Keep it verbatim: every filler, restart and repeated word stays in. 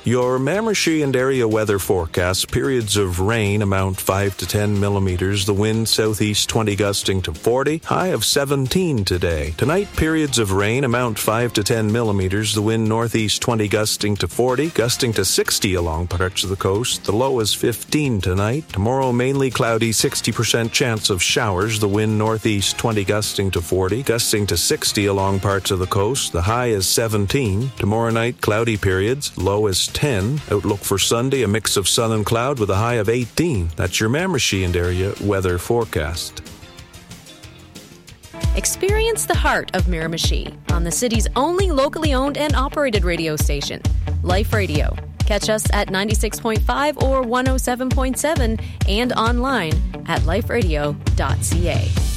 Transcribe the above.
Your Miramichi and area weather forecast: periods of rain, amount five to ten millimeters. The wind southeast twenty, gusting to forty. High of seventeen today. Tonight, periods of rain, amount five to ten millimeters. The wind northeast twenty, gusting to forty, gusting to sixty along parts of the coast. The low is fifteen tonight. Tomorrow, mainly cloudy, sixty percent chance of showers. The wind northeast twenty, gusting to forty, gusting to sixty along parts of the coast. The high is seventeen. Tomorrow night, cloudy periods. Low is ten. Outlook for Sunday, a mix of sun and cloud with a high of eighteen. That's your Miramichi and area weather forecast. Experience the heart of Miramichi on the city's only locally owned and operated radio station, Life Radio. Catch us at ninety-six point five or one oh seven point seven and online at life radio dot c a.